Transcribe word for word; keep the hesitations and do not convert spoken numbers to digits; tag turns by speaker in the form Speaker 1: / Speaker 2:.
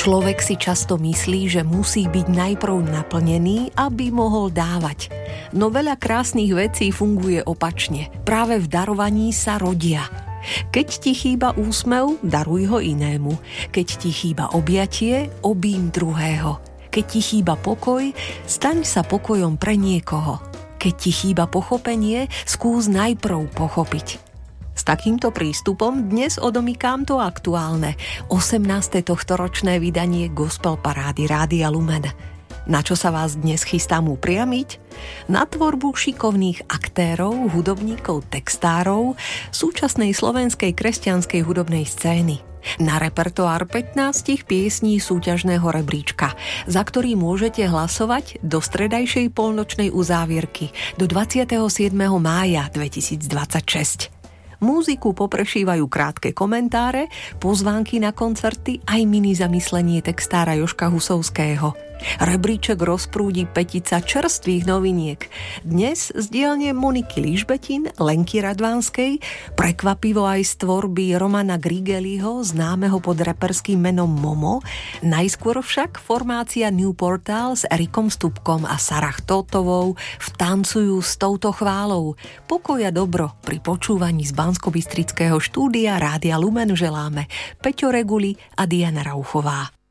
Speaker 1: Človek si často myslí, že musí byť najprv naplnený, aby mohol dávať. No veľa krásnych vecí funguje opačne. Práve v darovaní sa rodia. Keď ti chýba úsmev, daruj ho inému. Keď ti chýba objatie, obím druhého. Keď ti chýba pokoj, staň sa pokojom pre niekoho. Keď ti chýba pochopenie, skús najprv pochopiť. S takýmto prístupom dnes odomykám to aktuálne, osemnáste tohtoročné vydanie Gospel Parády Rádia Lumen. Na čo sa vás dnes chystám upriamiť? Na tvorbu šikovných aktérov, hudobníkov, textárov súčasnej slovenskej kresťanskej hudobnej scény. Na repertoár pätnásť piesní súťažného rebríčka, za ktorý môžete hlasovať do stredajšej polnočnej uzávierky do dvadsiateho siedmeho mája dvetisícdvadsaťšesť. Múziku poprešívajú krátke komentáre, pozvánky na koncerty aj mini zamyslenie textára Jožka Husovského. Rebríček rozprúdi pätica čerstvých noviniek. Dnes z dielne Moniky Ližbetin, Lenky Radvánskej, prekvapivo aj z tvorby Romana Grigeliho, známeho pod reperským menom Momo, najskôr však formácia New Portal s Erikom Stupkom a Sarah Tótovou vtancujú s touto chválou. Pokoj a dobro pri počúvaní z banskobystrického štúdia Rádia Lumen želáme Peťo Reguli a Diana Rauchová.